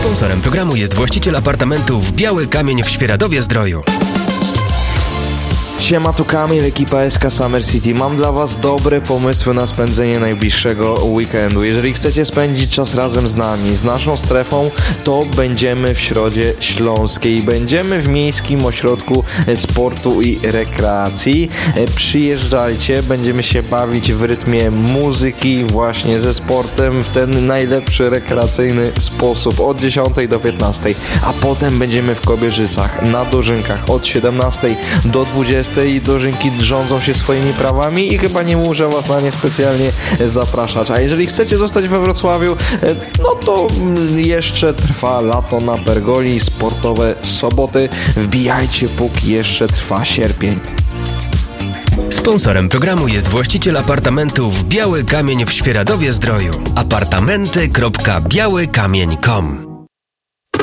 Sponsorem programu jest właściciel apartamentów Biały Kamień w Świeradowie-Zdroju. Siema, tu Kamil, ekipa SK Summer City. Mam dla Was dobre pomysły na spędzenie najbliższego weekendu. Jeżeli chcecie spędzić czas razem z nami, z naszą strefą, to będziemy w Środzie Śląskiej. Będziemy w Miejskim Ośrodku Sportu i Rekreacji. Przyjeżdżajcie, będziemy się bawić w rytmie muzyki, właśnie ze sportem, w ten najlepszy rekreacyjny sposób od 10 do 15, a potem będziemy w Kobierzycach, na Dożynkach od 17 do 20. Dożynki rządzą się swoimi prawami i chyba nie muszę Was na nie specjalnie zapraszać. A jeżeli chcecie zostać we Wrocławiu, no to jeszcze trwa lato na Pergoli, sportowe soboty. Wbijajcie, póki jeszcze trwa sierpień. Sponsorem programu jest właściciel apartamentów Biały Kamień w Świeradowie-Zdroju. apartamenty.białykamień.com